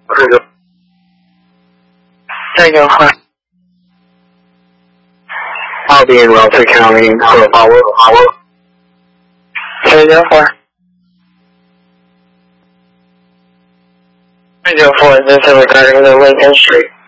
Taking flight. I'll be in Wellesley County for a follow-up. Taking flight. Taking flight. This is regarding the Lincoln Street.